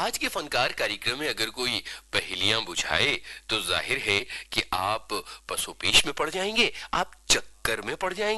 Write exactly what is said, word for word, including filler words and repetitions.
आज के फनकार कार्यक्रम में अगर कोई पहेलियां बुझाए तो जाहिर है कि आप पसोपेश में पड़ जाएंगे, आप चक्कर में पड़ जाएंगे।